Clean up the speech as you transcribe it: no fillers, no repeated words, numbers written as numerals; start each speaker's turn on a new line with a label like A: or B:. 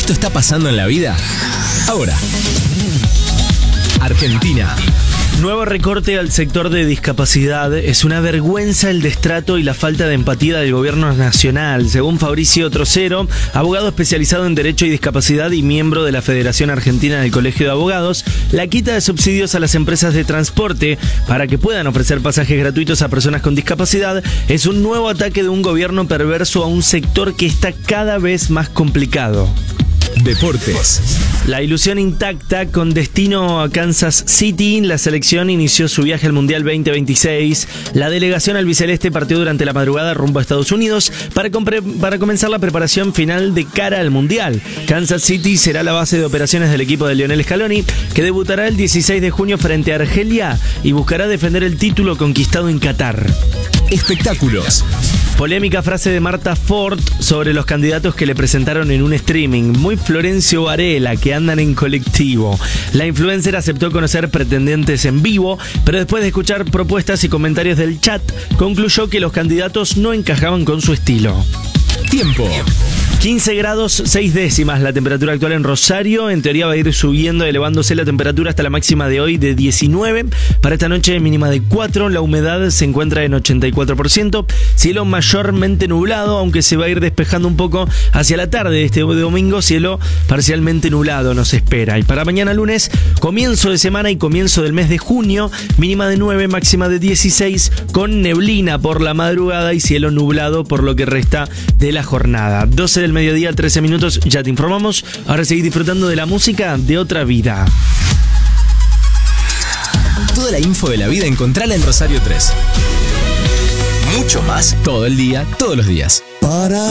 A: Esto está pasando en la vida ahora. Argentina.
B: Nuevo recorte al sector de discapacidad. Es una vergüenza el destrato y la falta de empatía del gobierno nacional, según Fabricio Trocero, abogado especializado en Derecho y Discapacidad y miembro de la Federación Argentina del Colegio de Abogados. La quita de subsidios a las empresas de transporte para que puedan ofrecer pasajes gratuitos a personas con discapacidad es un nuevo ataque de un gobierno perverso a un sector que está cada vez más complicado.
A: Deportes.
B: La ilusión intacta con destino a Kansas City. La selección inició su viaje al Mundial 2026. La delegación albiceleste partió durante la madrugada rumbo a Estados Unidos para comenzar la preparación final de cara al Mundial. Kansas City será la base de operaciones del equipo de Lionel Scaloni, que debutará el 16 de junio frente a Argelia y buscará defender el título conquistado en Qatar.
A: Espectáculos.
B: Polémica frase de Marta Ford sobre los candidatos que le presentaron en un streaming. Muy Florencio Varela, que andan en colectivo. La influencer aceptó conocer pretendientes en vivo, pero después de escuchar propuestas y comentarios del chat, concluyó que los candidatos no encajaban con su estilo.
A: Tiempo.
B: 15 grados 6 décimas la temperatura actual en Rosario. En teoría va a ir subiendo, elevándose la temperatura hasta la máxima de hoy de 19. Para esta noche mínima de 4. La humedad se encuentra en 84%. Cielo mayormente nublado, aunque se va a ir despejando un poco hacia la tarde de este domingo. Cielo parcialmente nublado nos espera. Y para mañana lunes, comienzo de semana y comienzo del mes de junio. Mínima de 9, máxima de 16. Con neblina por la madrugada y cielo nublado por lo que resta de la jornada. 12 del mediodía, 13 minutos, ya te informamos. Ahora seguí disfrutando de la música de otra vida.
A: Toda la info de la vida encontrala en Rosario 3. Mucho más todo el día, todos los días.